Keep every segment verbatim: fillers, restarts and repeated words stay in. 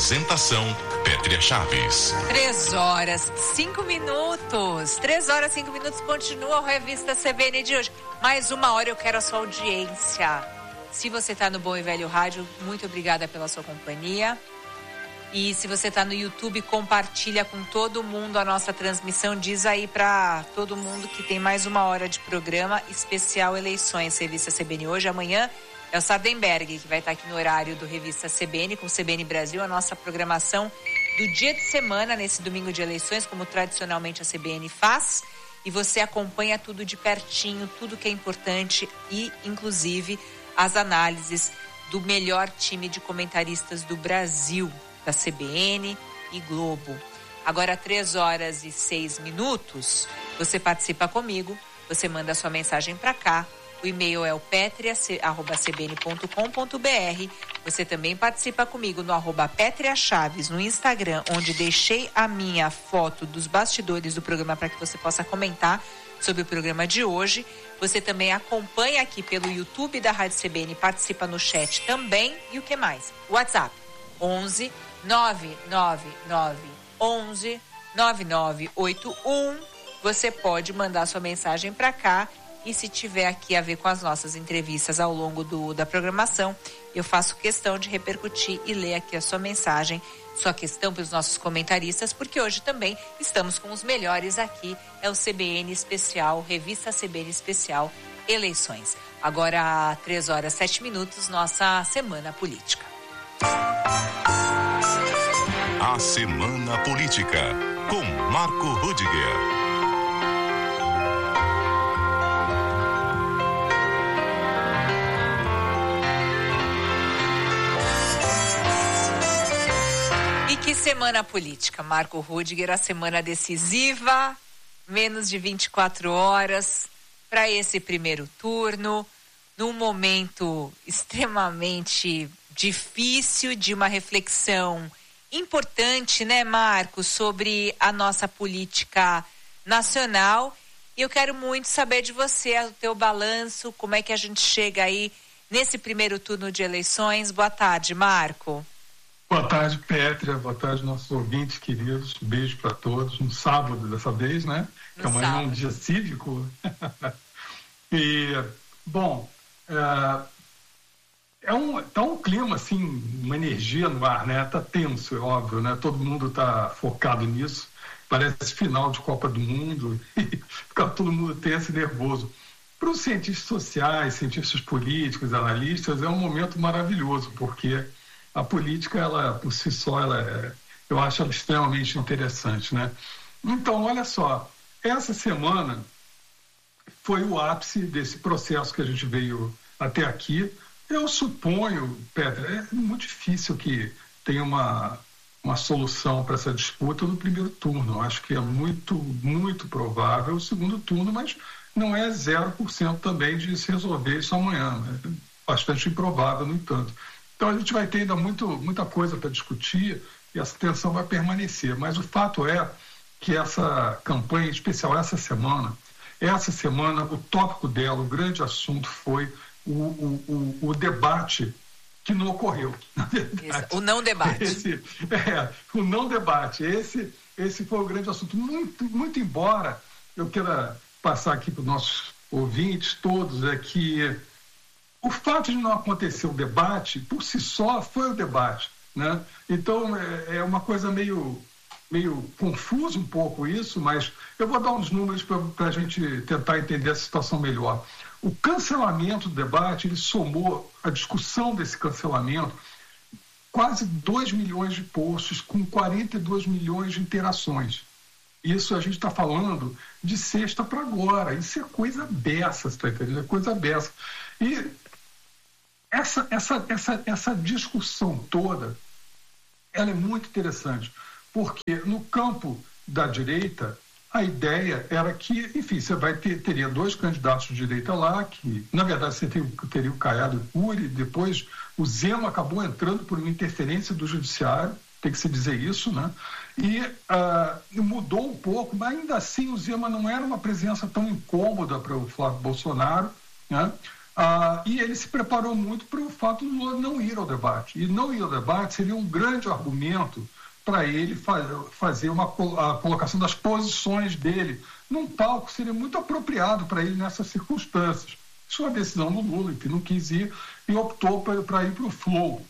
Apresentação Pétria Chaves. Três horas, cinco minutos. Três horas, cinco minutos. Continua a revista C B N de hoje. Mais uma hora eu quero a sua audiência. Se você está no Bom e Velho Rádio, muito obrigada pela sua companhia. E se você está no YouTube, compartilha com todo mundo a nossa transmissão. Diz aí para todo mundo que tem mais uma hora de programa especial Eleições, Revista C B N hoje. Amanhã é o Sardenberg, que vai estar aqui no horário do Revista C B N, com C B N Brasil, a nossa programação do dia de semana, nesse domingo de eleições, como tradicionalmente a C B N faz. E você acompanha tudo de pertinho, tudo que é importante e, inclusive, as análises do melhor time de comentaristas do Brasil, da C B N e Globo. Agora, três horas e seis minutos, você participa comigo, você manda sua mensagem para cá. O e-mail é o petria arroba c b n ponto com ponto b r. Você também participa comigo no arroba Pétria Chaves no Instagram, onde deixei a minha foto dos bastidores do programa para que você possa comentar sobre o programa de hoje. Você também acompanha aqui pelo YouTube da Rádio C B N, participa no chat também. E o que mais? WhatsApp onze nove nove nove onze nove nove oito um. Você pode mandar sua mensagem para cá. E se tiver aqui a ver com as nossas entrevistas ao longo do, da programação, eu faço questão de repercutir e ler aqui a sua mensagem, sua questão para os nossos comentaristas, porque hoje também estamos com os melhores aqui. É o C B N Especial, Revista C B N Especial Eleições. Agora, três horas, sete minutos, nossa Semana Política. A Semana Política, com Marco Rudiger. Que semana política, Marco Rudiger, a semana decisiva, menos de vinte e quatro horas para esse primeiro turno, num momento extremamente difícil, de uma reflexão importante, né, Marco, sobre a nossa política nacional. E eu quero muito saber de você, o teu balanço, como é que a gente chega aí nesse primeiro turno de eleições. Boa tarde, Marco. Boa tarde, Pétria. Boa tarde, nossos ouvintes queridos. Um beijo para todos. Um sábado dessa vez, né? Que amanhã é um dia cívico. E, bom, é, é um, tá um clima, assim, uma energia no ar, né? Tá tenso, é óbvio, né? Todo mundo tá focado nisso. Parece final de Copa do Mundo e fica todo mundo tenso e nervoso. Para os cientistas sociais, cientistas políticos, analistas, é um momento maravilhoso, porque a política, ela, por si só, ela é, eu acho ela extremamente interessante, né? Então, olha só, essa semana foi o ápice desse processo que a gente veio até aqui. Eu suponho, Pedro, é muito difícil que tenha uma, uma solução para essa disputa no primeiro turno. Eu acho que é muito, muito provável o segundo turno, mas não é zero por cento também de se resolver isso amanhã, né? Bastante improvável, no entanto. Então a gente vai ter ainda muito, muita coisa para discutir e essa tensão vai permanecer. Mas o fato é que essa campanha, em especial essa semana, essa semana o tópico dela, o grande assunto foi o, o, o, o debate que não ocorreu, na verdade. Isso, o não debate. Esse, é, o não debate. Esse, esse foi o grande assunto. Muito, muito embora eu queira passar aqui para os nossos ouvintes todos, é que o fato de não acontecer o debate, por si só, foi o debate, né? Então, é, é uma coisa meio, meio confuso um pouco isso, mas eu vou dar uns números para a gente tentar entender a situação melhor. O cancelamento do debate, ele somou a discussão desse cancelamento, quase dois milhões de posts com quarenta e dois milhões de interações. Isso a gente está falando de sexta para agora. Isso é coisa beça, você está entendendo? É coisa beça. E essa, essa, essa, essa discussão toda, ela é muito interessante, porque no campo da direita, a ideia era que, enfim, você vai ter, teria dois candidatos de direita lá, que, na verdade, você teria, teria o Caiado e o Cury, depois o Zema acabou entrando por uma interferência do judiciário, tem que se dizer isso, né? E uh, mudou um pouco, mas ainda assim o Zema não era uma presença tão incômoda para o Flávio Bolsonaro, né? Ah, e ele se preparou muito para o fato de Lula não ir ao debate. E não ir ao debate seria um grande argumento para ele fa- fazer uma, a colocação das posições dele num palco, seria muito apropriado para ele nessas circunstâncias. Isso é uma decisão do Lula, que não quis ir e optou para ir para o flow.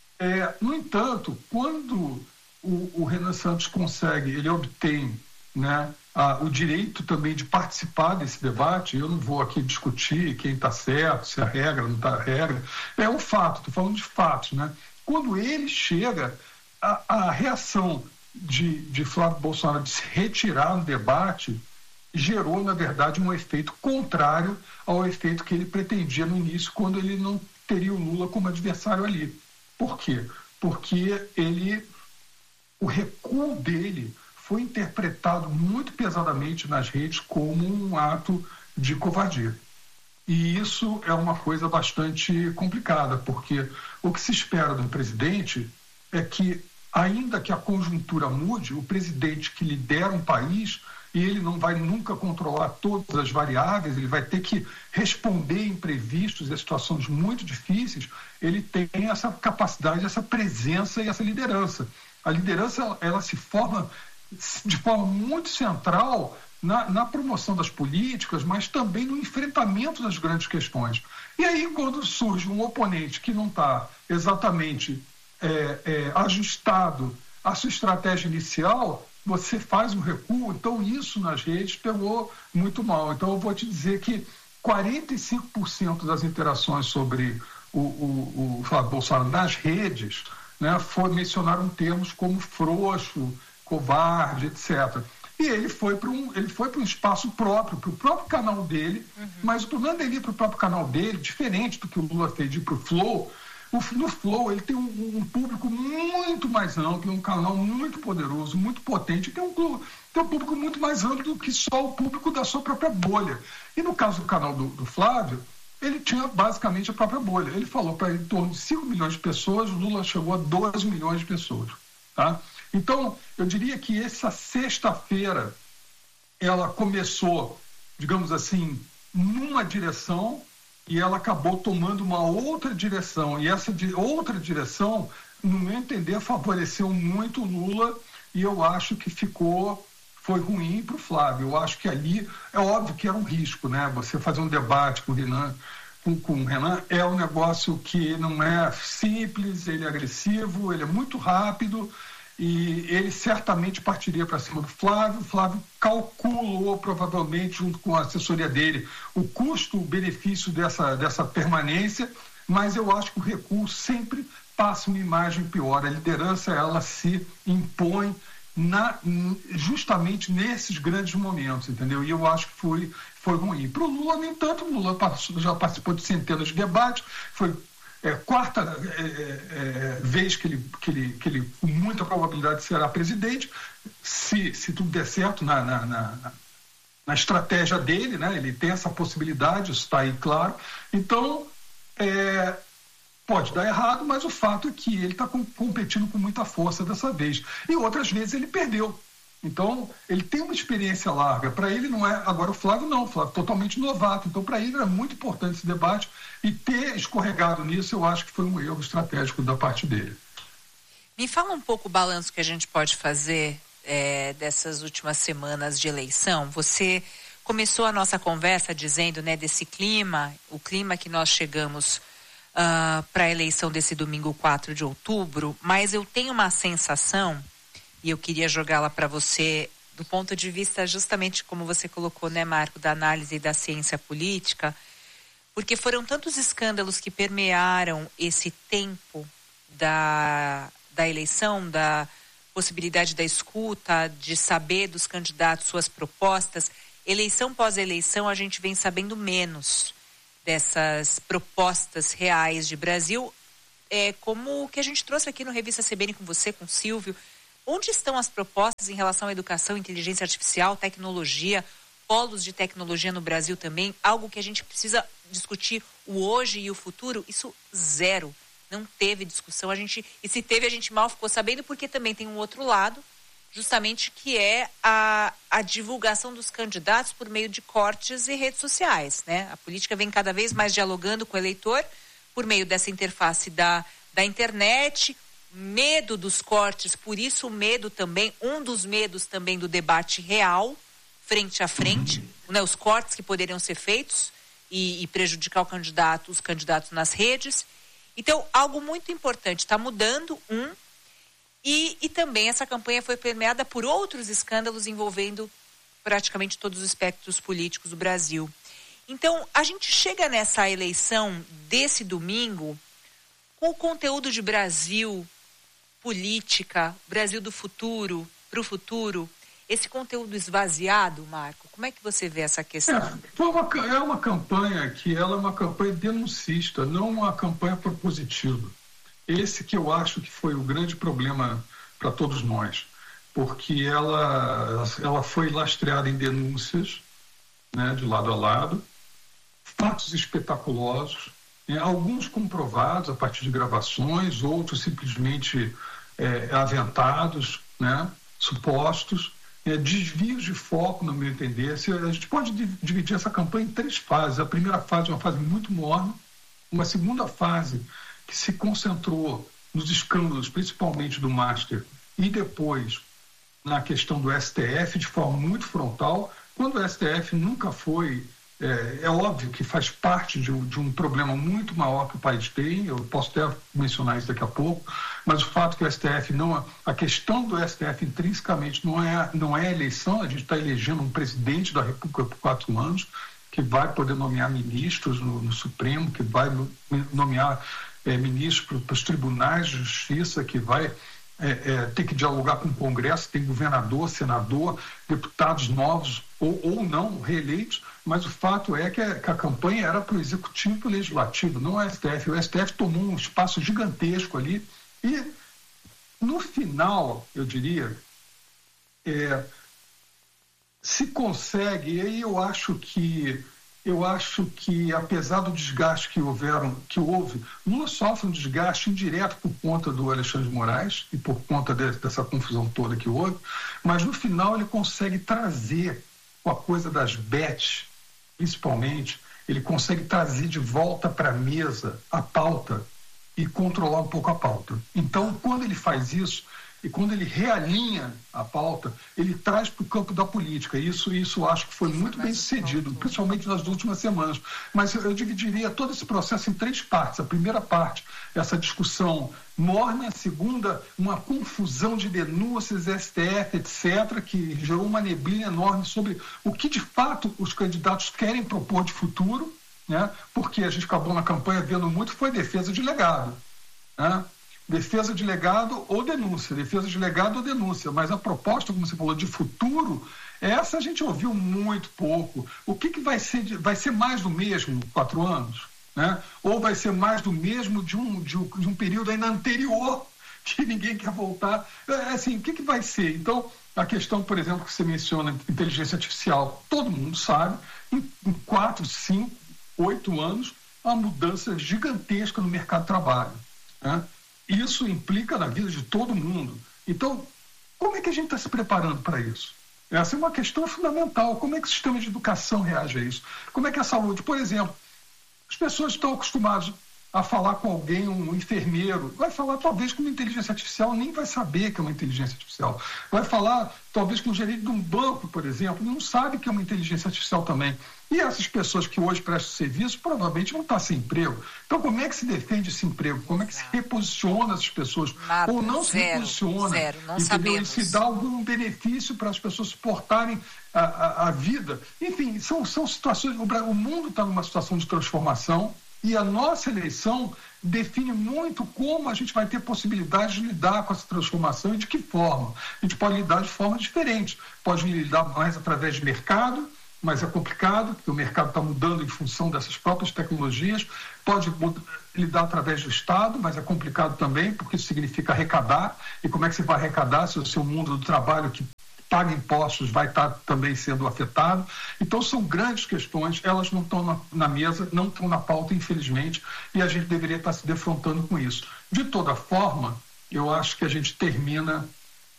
É, no entanto, quando o, o Renan Santos consegue, ele obtém, né, a, o direito também de participar desse debate, eu não vou aqui discutir quem está certo, se a regra não está a regra, é um fato, estou falando de fatos, né? Quando ele chega, a, a reação de, de Flávio Bolsonaro de se retirar no debate gerou, na verdade, um efeito contrário ao efeito que ele pretendia no início, quando ele não teria o Lula como adversário ali. Por quê? Porque ele, o recuo dele foi interpretado muito pesadamente nas redes como um ato de covardia. E isso é uma coisa bastante complicada, porque o que se espera do presidente é que, ainda que a conjuntura mude, o presidente que lidera um país, e ele não vai nunca controlar todas as variáveis, ele vai ter que responder a imprevistos e a situações muito difíceis, ele tem essa capacidade, essa presença e essa liderança. A liderança, ela, ela se forma de forma muito central na, na promoção das políticas, mas também no enfrentamento das grandes questões. E aí, quando surge um oponente que não está exatamente é, é, ajustado à sua estratégia inicial, você faz um recuo. Então isso nas redes pegou muito mal. Então eu vou te dizer que quarenta e cinco por cento das interações sobre o, o, o Flávio Bolsonaro nas redes, né, foi, mencionaram termos como frouxo, covarde, etcétera. E ele foi para um, ele foi para um espaço próprio, para o próprio canal dele, uhum. Mas o problema dele ir para o próprio canal dele, diferente do que o Lula fez de ir para o Flow. No Flow, ele tem um, um público muito mais amplo, um canal muito poderoso, muito potente, tem um, tem um público muito mais amplo do que só o público da sua própria bolha. E no caso do canal do, do Flávio, ele tinha basicamente a própria bolha. Ele falou para em torno de cinco milhões de pessoas, o Lula chegou a doze milhões de pessoas. Tá? Então, eu diria que essa sexta-feira, ela começou, digamos assim, numa direção, e ela acabou tomando uma outra direção. E essa di- outra direção, no meu entender, favoreceu muito o Lula, e eu acho que ficou, foi ruim para o Flávio. Eu acho que ali, é óbvio que era um risco, né? Você fazer um debate com o Renan, com, com o Renan é um negócio que não é simples, ele é agressivo, ele é muito rápido, e ele certamente partiria para cima do Flávio. O Flávio calculou, provavelmente, junto com a assessoria dele, o custo-benefício dessa, dessa permanência, mas eu acho que o recuo sempre passa uma imagem pior. A liderança, ela se impõe na, justamente nesses grandes momentos, entendeu? E eu acho que foi, foi ruim. Para o Lula, nem tanto. O Lula já participou de centenas de debates, foi É, quarta é, é, vez que ele, que, ele, que ele, com muita probabilidade, será presidente, se, se tudo der certo na, na, na, na estratégia dele, né? Ele tem essa possibilidade, isso está aí claro. Então, é, pode dar errado, mas o fato é que ele está com, competindo com muita força dessa vez. E outras vezes ele perdeu. Então, ele tem uma experiência larga. Para ele não é... Agora, o Flávio não. O Flávio é totalmente novato. Então, para ele era muito importante esse debate. E ter escorregado nisso, eu acho que foi um erro estratégico da parte dele. Me fala um pouco o balanço que a gente pode fazer é, dessas últimas semanas de eleição. Você começou a nossa conversa dizendo, né, desse clima, o clima que nós chegamos uh, para a eleição desse domingo quatro de outubro, mas eu tenho uma sensação... E eu queria jogá-la para você do ponto de vista justamente como você colocou, né, Marco, da análise da ciência política, porque foram tantos escândalos que permearam esse tempo da, da eleição, da possibilidade da escuta, de saber dos candidatos suas propostas. Eleição pós eleição, a gente vem sabendo menos dessas propostas reais de Brasil, é, como o que a gente trouxe aqui no Revista C B N com você, com o Silvio. Onde estão as propostas em relação à educação, inteligência artificial, tecnologia, polos de tecnologia no Brasil também? Algo que a gente precisa discutir o hoje e o futuro? Isso zero. Não teve discussão. A gente, e se teve, a gente mal ficou sabendo, porque também tem um outro lado justamente que é a, a divulgação dos candidatos por meio de cortes e redes sociais, né? A política vem cada vez mais dialogando com o eleitor por meio dessa interface da, da internet, medo dos cortes, por isso o medo também, um dos medos também do debate real, frente a frente, né? Os cortes que poderiam ser feitos e, e prejudicar o candidato, os candidatos nas redes. Então, algo muito importante, está mudando, um, E, e também essa campanha foi permeada por outros escândalos envolvendo praticamente todos os espectros políticos do Brasil. Então, a gente chega nessa eleição desse domingo com o conteúdo de Brasil, política, Brasil do futuro, para o futuro, esse conteúdo esvaziado, Marco, como é que você vê essa questão? É, foi uma, é uma campanha que ela é uma campanha denuncista, não uma campanha propositiva. Esse que eu acho que foi o grande problema para todos nós, porque ela, ela foi lastreada em denúncias, né, de lado a lado, fatos espetaculosos, né, alguns comprovados a partir de gravações, outros simplesmente é, aventados, né, supostos, é, desvios de foco, no meu entender. A gente pode dividir essa campanha em três fases. A primeira fase é uma fase muito morna, uma segunda fase que se concentrou nos escândalos, principalmente do Master, e depois na questão do S T F de forma muito frontal, quando o S T F nunca foi, é, é óbvio que faz parte de um, de um problema muito maior que o país tem, eu posso até mencionar isso daqui a pouco, mas o fato que o S T F não, a questão do S T F intrinsecamente não é, não é a eleição, a gente está elegendo um presidente da República por quatro anos, que vai poder nomear ministros no, no Supremo, que vai nomear É, ministro para os tribunais de justiça, que vai é, é, ter que dialogar com o Congresso, tem governador, senador, deputados novos ou, ou não reeleitos, mas o fato é que a, que a campanha era para o executivo e para o legislativo, não o S T F. O S T F tomou um espaço gigantesco ali e, no final, eu diria, é, se consegue, e aí eu acho que Eu acho que, apesar do desgaste que, houveram, que houve, Lula sofre um desgaste indireto por conta do Alexandre de Moraes e por conta de, dessa confusão toda que houve, mas no final ele consegue trazer, com a coisa das bets, principalmente, ele consegue trazer de volta para a mesa a pauta e controlar um pouco a pauta. Então, quando ele faz isso, e quando ele realinha a pauta, ele traz para o campo da política. Isso, isso acho que foi muito bem sucedido, principalmente nas últimas semanas. Mas eu dividiria todo esse processo em três partes. A primeira parte, essa discussão morna. A segunda, uma confusão de denúncias, S T F, etcétera, que gerou uma neblina enorme sobre o que, de fato, os candidatos querem propor de futuro, né? Porque a gente acabou na campanha vendo muito, foi defesa de legado, né? Defesa de legado ou denúncia, defesa de legado ou denúncia, mas a proposta, como você falou, de futuro, essa a gente ouviu muito pouco. O que, que vai ser, de, vai ser mais do mesmo, quatro anos, né? Ou vai ser mais do mesmo de um, de um, de um período ainda anterior, que ninguém quer voltar? É, assim, o que, que vai ser? Então, a questão, por exemplo, que você menciona, inteligência artificial, todo mundo sabe, em, em quatro, cinco, oito anos, uma mudança gigantesca no mercado de trabalho, né? Isso implica na vida de todo mundo. Então, como é que a gente está se preparando para isso? Essa é uma questão fundamental. Como é que o sistema de educação reage a isso? Como é que a saúde? Por exemplo, as pessoas estão acostumadas a falar com alguém, um enfermeiro, vai falar talvez com uma inteligência artificial, nem vai saber que é uma inteligência artificial. Vai falar talvez com o gerente de um banco, por exemplo, não sabe que é uma inteligência artificial também. E essas pessoas que hoje prestam serviço provavelmente vão estar sem emprego. Então, como é que se defende esse emprego? Como é que se reposiciona essas pessoas? Nada, ou não zero, se reposiciona? Zero, não entendeu? sabemos. E se dá algum benefício para as pessoas suportarem a, a, a vida. Enfim, são, são situações... O mundo está numa situação de transformação. E a nossa eleição define muito como a gente vai ter possibilidade de lidar com essa transformação e de que forma. A gente pode lidar de forma diferente. Pode lidar mais através de mercado, mas é complicado, porque o mercado está mudando em função dessas próprias tecnologias. Pode lidar através do Estado, mas é complicado também, porque isso significa arrecadar. E como é que você vai arrecadar se o seu mundo do trabalho que paga impostos vai estar também sendo afetado? Então são grandes questões, elas não estão na, na mesa, não estão na pauta, infelizmente, e a gente deveria estar se defrontando com isso. De toda forma, eu acho que a gente termina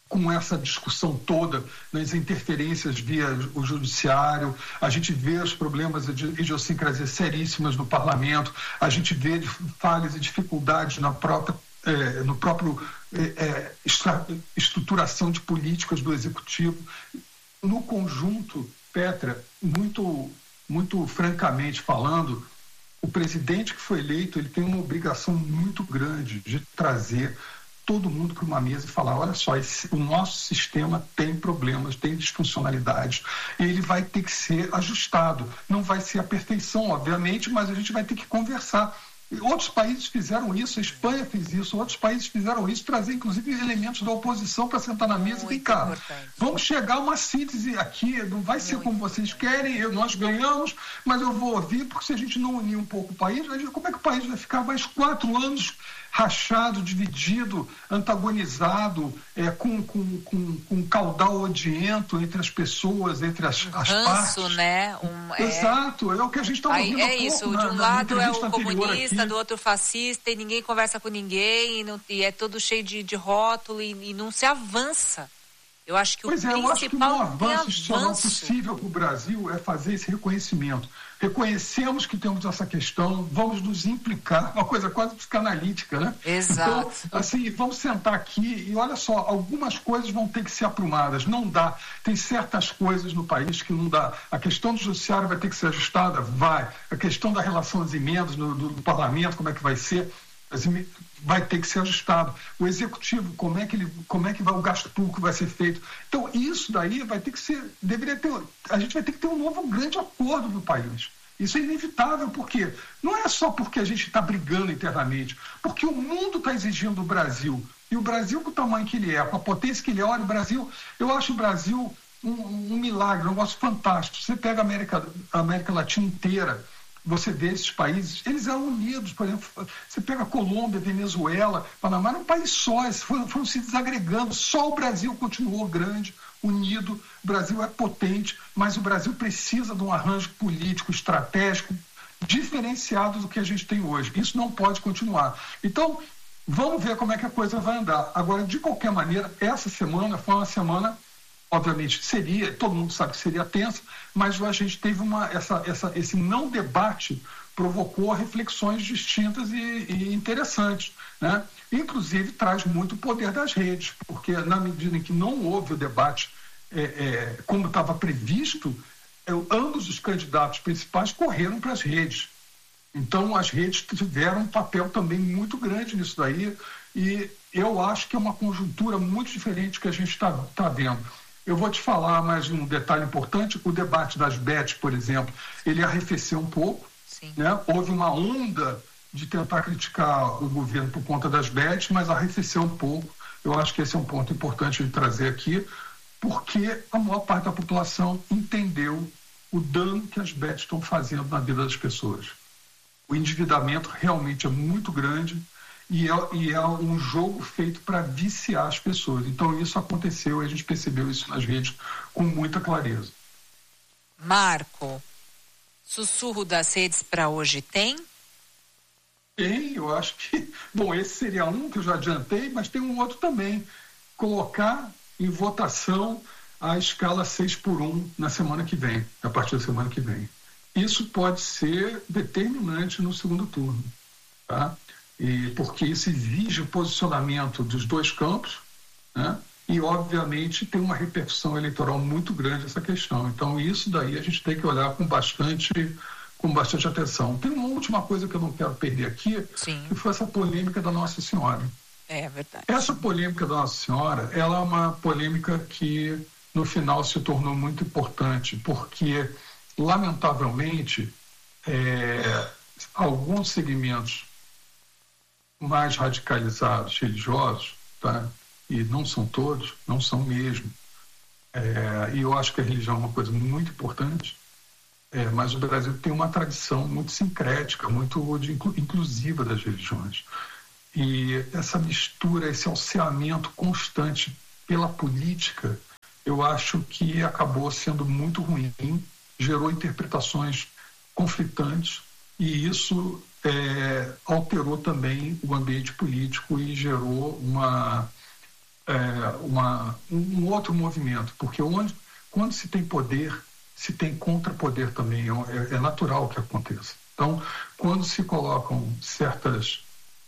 com essa discussão toda, nas interferências via o judiciário, a gente vê os problemas de idiosincrasias seríssimas no parlamento, a gente vê falhas e dificuldades na própria, é, no próprio é, extra, estruturação de políticas do executivo. No conjunto, Petra, muito, muito francamente falando, o presidente que foi eleito, ele tem uma obrigação muito grande de trazer todo mundo para uma mesa e falar, olha só, esse, o nosso sistema tem problemas, tem disfuncionalidades, e ele vai ter que ser ajustado. Não vai ser a perfeição, obviamente, mas a gente vai ter que conversar. Outros países fizeram isso, a Espanha fez isso, outros países fizeram isso, trazer inclusive elementos da oposição para sentar na mesa e vem cá. Vamos chegar a uma síntese aqui, não vai ser como vocês querem, eu, nós ganhamos, mas eu vou ouvir, porque se a gente não unir um pouco o país, como é que o país vai ficar mais quatro anos rachado, dividido, antagonizado, é, com, com, com, com um caudal odiento entre as pessoas, entre as, um as ranço, partes. né? Um, é... Exato, é o que a gente está ouvindo. É isso, pouco, de na, um na lado é o comunista, aqui. do outro fascista, e ninguém conversa com ninguém, e, não, e é todo cheio de, de rótulo, e, e não se avança. Eu acho que pois o é, principal eu acho que o avanço institucional avanço. possível para o Brasil é fazer esse reconhecimento. Reconhecemos que temos essa questão, vamos nos implicar, uma coisa quase psicanalítica, né? Exato. Então, assim, vamos sentar aqui e olha só, algumas coisas vão ter que ser aprumadas, não dá. Tem certas coisas no país que não dá. A questão do judiciário vai ter que ser ajustada? Vai. A questão da relação às emendas no, do, do parlamento, como é que vai ser? Vai ter que ser ajustado. O executivo, como é que ele, como é que vai, o gasto público vai ser feito? Então, isso daí vai ter que ser, deveria ter, a gente vai ter que ter um novo grande acordo no país. Isso é inevitável, porque não é só porque a gente está brigando internamente, porque o mundo está exigindo do Brasil. E o Brasil, com o tamanho que ele é, com a potência que ele é, olha, o Brasil, eu acho o Brasil um, um milagre, um negócio fantástico. Você pega a América, a América Latina inteira, você vê esses países, eles eram unidos, por exemplo, você pega a Colômbia, Venezuela, Panamá, era um país só, eles foram, foram se desagregando, só o Brasil continuou grande, unido, o Brasil é potente, mas o Brasil precisa de um arranjo político, estratégico, diferenciado do que a gente tem hoje. Isso não pode continuar. Então, vamos ver como é que a coisa vai andar. Agora, de qualquer maneira, essa semana foi uma semana, obviamente seria, todo mundo sabe que seria tensa, mas a gente teve uma, essa, essa, esse não debate provocou reflexões distintas e, e interessantes, né? Inclusive traz muito poder das redes, porque na medida em que não houve o debate é, é, como estava previsto, é, ambos os candidatos principais correram para as redes. Então as redes tiveram um papel também muito grande nisso daí, e eu acho que é uma conjuntura muito diferente que a gente está tá vendo. Eu vou te falar mais um detalhe importante, o debate das bets, por exemplo, ele arrefeceu um pouco, né? Houve uma onda de tentar criticar o governo por conta das bets, mas arrefeceu um pouco. Eu acho que esse é um ponto importante de trazer aqui, porque a maior parte da população entendeu o dano que as bets estão fazendo na vida das pessoas. O endividamento realmente é muito grande, E é, e é um jogo feito para viciar as pessoas. Então isso aconteceu e a gente percebeu isso nas redes com muita clareza. Marco, sussurro das redes para hoje tem? Tem, eu acho que... Bom, esse seria um que eu já adiantei, mas tem um outro também. Colocar em votação a escala seis por um na semana que vem, a partir da semana que vem. Isso pode ser determinante no segundo turno, tá? E porque isso exige o posicionamento dos dois campos, né? E, obviamente, tem uma repercussão eleitoral muito grande essa questão. Então, isso daí a gente tem que olhar com bastante, com bastante atenção. Tem uma última coisa que eu não quero perder aqui, Sim. que foi essa polêmica da Nossa Senhora. É verdade. Essa polêmica da Nossa Senhora, ela é uma polêmica que, no final, se tornou muito importante, porque, lamentavelmente, é, alguns segmentos mais radicalizados, religiosos, tá? E não são todos, não são mesmo. É, e eu acho que a religião é uma coisa muito importante, é, mas o Brasil tem uma tradição muito sincrética, muito de, inclusiva das religiões. E essa mistura, esse alceamento constante pela política, eu acho que acabou sendo muito ruim, gerou interpretações conflitantes, e isso é, alterou também o ambiente político e gerou uma, é, uma, um outro movimento, porque onde, quando se tem poder, se tem contrapoder também, é, é natural que aconteça. Então, quando se colocam certas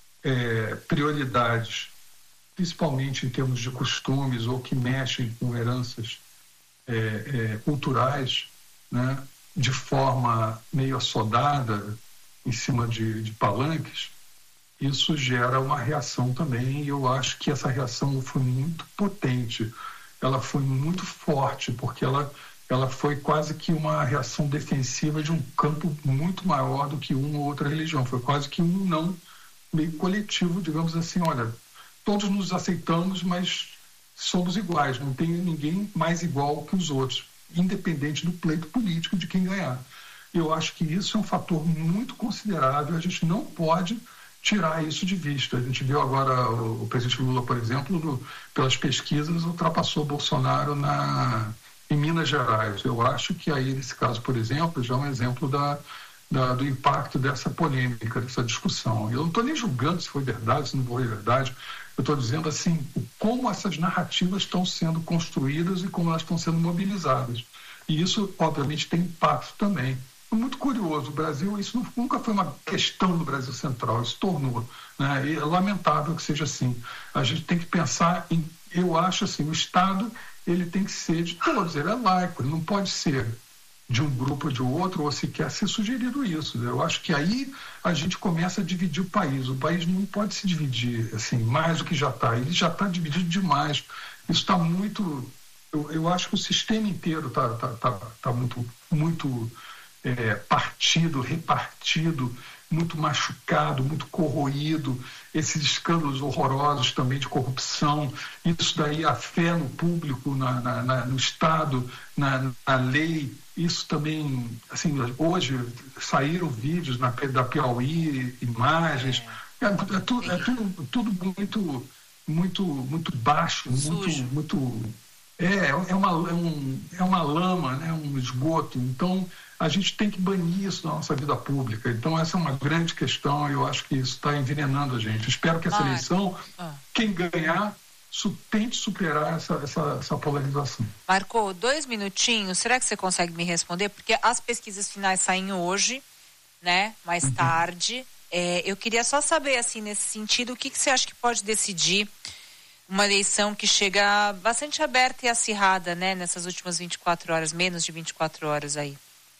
é, prioridades, principalmente em termos de costumes ou que mexem com heranças é, é, culturais, né, de forma meio assodada, em cima de, de palanques, isso gera uma reação também, e eu acho que essa reação foi muito potente, ela foi muito forte, porque ela, ela foi quase que uma reação defensiva de um campo muito maior do que uma ou outra religião, foi quase que um não meio coletivo, digamos assim, olha, todos nos aceitamos, mas somos iguais, não tem ninguém mais igual que os outros, independente do pleito político de quem ganhar. Eu acho que isso é um fator muito considerável, a gente não pode tirar isso de vista. A gente viu agora o, o presidente Lula, por exemplo, no, pelas pesquisas, ultrapassou o Bolsonaro na, em Minas Gerais. Eu acho que aí, nesse caso, por exemplo, já é um exemplo da, da, do impacto dessa polêmica, dessa discussão. Eu não estou nem julgando se foi verdade, se não foi verdade. Eu estou dizendo assim, como essas narrativas estão sendo construídas e como elas estão sendo mobilizadas. E isso, obviamente, tem impacto também. Muito curioso, o Brasil, isso nunca foi uma questão do Brasil Central, isso tornou, né? E é lamentável que seja assim. A gente tem que pensar em, eu acho assim, o Estado, ele tem que ser de todos, ele é laico, ele não pode ser de um grupo ou de outro, ou sequer ser sugerido isso. Eu acho que aí a gente começa a dividir o país. O país não pode se dividir assim, mais do que já está, ele já está dividido demais. Isso está muito, eu, eu acho que o sistema inteiro está tá, tá, tá muito, muito É, partido, repartido, muito machucado, muito corroído, esses escândalos horrorosos também de corrupção, isso daí, a fé no público, na, na, na, no Estado, na, na lei, isso também, assim, hoje saíram vídeos na, da Piauí, imagens, é, é, tu, é tudo, tudo muito, muito, muito baixo, muito, muito, é, é, uma, é, um, é uma lama, né, um esgoto, então a gente tem que banir isso da nossa vida pública. Então, essa é uma grande questão e eu acho que isso está envenenando a gente. Espero que essa Marco. eleição, ah. quem ganhar, su- tente superar essa, essa, essa polarização. Marco, dois minutinhos. Será que você consegue me responder? Porque as pesquisas finais saem hoje, né? Mais uhum. tarde. É, eu queria só saber, assim, nesse sentido, o que, que você acha que pode decidir uma eleição que chega bastante aberta e acirrada, né? Nessas últimas vinte e quatro horas, menos de vinte e quatro horas aí.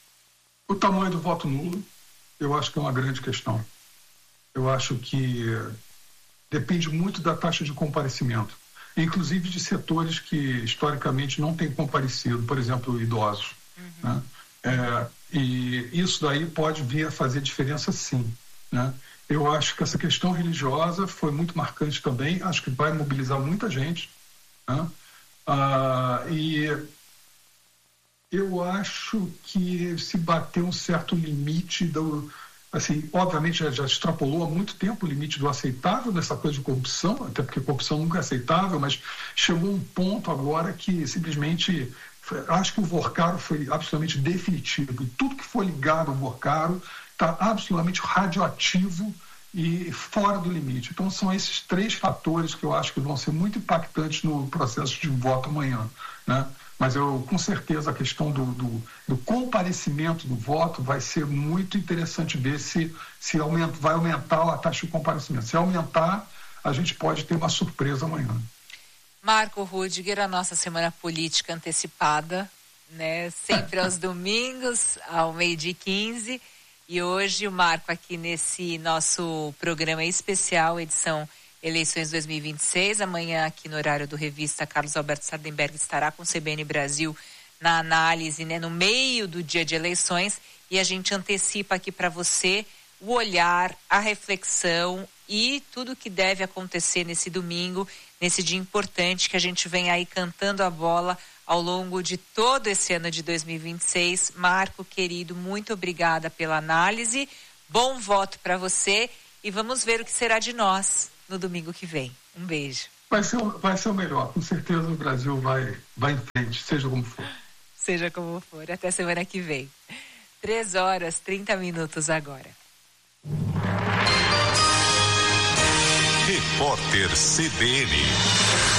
O tamanho do voto nulo, eu acho que é uma grande questão. Eu acho que depende muito da taxa de comparecimento, inclusive de setores que historicamente não têm comparecido, por exemplo, idosos. Uhum. Né? É, e isso daí pode vir a fazer diferença, sim. Né? Eu acho que essa questão religiosa foi muito marcante também, acho que vai mobilizar muita gente. Né? Ah, e eu acho que se bateu um certo limite do, assim, obviamente já, já extrapolou há muito tempo o limite do aceitável nessa coisa de corrupção, até porque corrupção nunca é aceitável, mas chegou um ponto agora que simplesmente, acho que o Vorcaro foi absolutamente definitivo, e tudo que for ligado ao Vorcaro está absolutamente radioativo e fora do limite. Então são esses três fatores que eu acho que vão ser muito impactantes no processo de voto amanhã, né? Mas eu, com certeza, a questão do, do, do comparecimento do voto vai ser muito interessante ver se, se aumenta, vai aumentar a taxa de comparecimento. Se aumentar, a gente pode ter uma surpresa amanhã. Marco Rudiger, a nossa semana política antecipada, né? Sempre aos domingos, ao meio-dia e quinze. E hoje o Marco aqui nesse nosso programa especial, edição Eleições dois mil e vinte e seis, amanhã aqui no horário do Revista, Carlos Alberto Sardenberg estará com o C B N Brasil na análise, né, no meio do dia de eleições, e a gente antecipa aqui para você o olhar, a reflexão e tudo que deve acontecer nesse domingo, nesse dia importante que a gente vem aí cantando a bola ao longo de todo esse ano de dois mil e vinte e seis. Marco, querido, muito obrigada pela análise, bom voto para você e vamos ver o que será de nós no domingo que vem. Um beijo. Vai ser, vai ser o melhor. Com certeza o Brasil vai, vai em frente, seja como for. Seja como for. Até semana que vem. Três horas, trinta minutos agora. Repórter C B N.